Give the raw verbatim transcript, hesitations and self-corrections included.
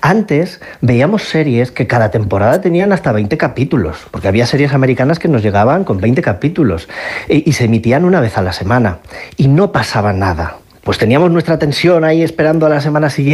Antes veíamos series que cada temporada tenían hasta veinte capítulos, porque había series americanas que nos llegaban con veinte capítulos y, y se emitían una vez a la semana y no pasaba nada. Pues teníamos nuestra tensión ahí esperando a la semana siguiente.